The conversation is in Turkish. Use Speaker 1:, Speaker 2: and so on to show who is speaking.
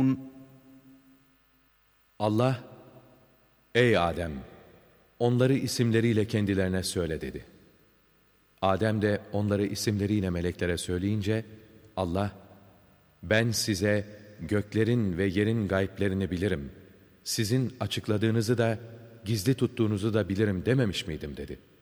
Speaker 1: Allah, ey Adem, onları isimleriyle kendilerine söyle dedi. Adem de onları isimleriyle meleklere söyleyince, Allah, ben size göklerin ve yerin gayblerini bilirim. Sizin açıkladığınızı da, gizli tuttuğunuzu da bilirim dememiş miydim dedi.